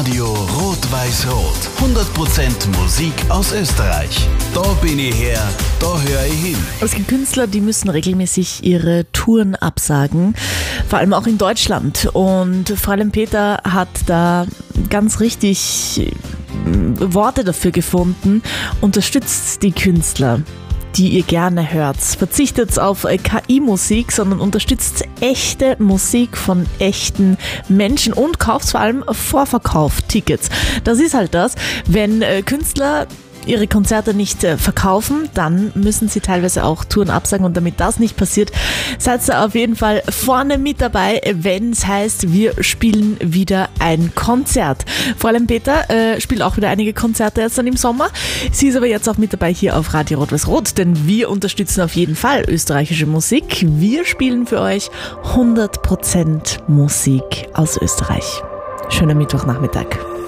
Radio Rot-Weiß-Rot. 100% Musik aus Österreich. Da bin ich her, da höre ich hin. Es gibt Künstler, die müssen regelmäßig ihre Touren absagen, vor allem auch in Deutschland. Und Fräulein Peter hat da ganz richtig Worte dafür gefunden. Unterstützt die Künstler, die ihr gerne hört. Verzichtet auf KI-Musik, sondern unterstützt echte Musik von echten Menschen und kauft vor allem Vorverkauf-Tickets. Das ist halt das, wenn Künstler ihre Konzerte nicht verkaufen, dann müssen sie teilweise auch Touren absagen, und damit das nicht passiert, seid ihr auf jeden Fall vorne mit dabei, wenn es heißt, wir spielen wieder ein Konzert. Fräulein Peter spielt auch wieder einige Konzerte jetzt dann im Sommer. Sie ist aber jetzt auch mit dabei hier auf Radio Rot-Weiß-Rot, denn wir unterstützen auf jeden Fall österreichische Musik. Wir spielen für euch 100% Musik aus Österreich. Schöner Mittwochnachmittag.